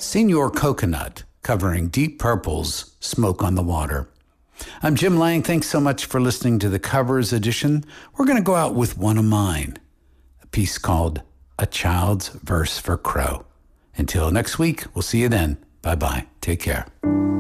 Senor Coconut, covering Deep Purple's Smoke on the Water. I'm Jim Lang. Thanks so much for listening to the Covers edition. We're going to go out with one of mine, a piece called A Child's Verse for Crow. Until next week, we'll see you then. Bye-bye. Take care.